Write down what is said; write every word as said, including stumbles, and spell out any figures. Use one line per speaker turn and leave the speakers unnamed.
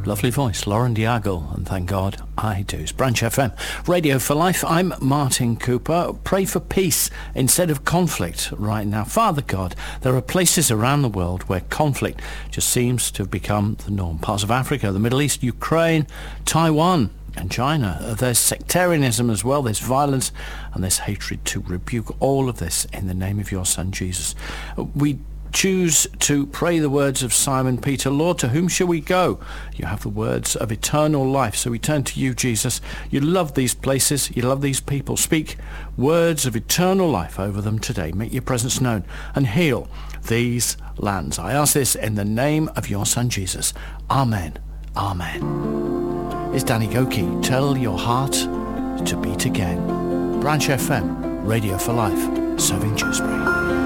Lovely voice, Lauren Diago, and thank God I do. It's Branch F M, Radio for Life. I'm Martin Cooper. Pray for peace instead of conflict right now. Father God, there are places around the world where conflict just seems to have become the norm. Parts of Africa, the Middle East, Ukraine, Taiwan, and China. There's sectarianism as well, there's violence, and there's hatred. To rebuke all of this in the name of your Son, Jesus. We choose to pray the words of Simon Peter. Lord, to whom shall we go? You have the words of eternal life. So we turn to you, Jesus. You love these places. You love these people. Speak words of eternal life over them today. Make your presence known and heal these lands. I ask this in the name of your Son, Jesus. Amen. Amen. It's Danny Goki. Tell your heart to beat again. Branch F M, Radio for Life, serving Dewsbury.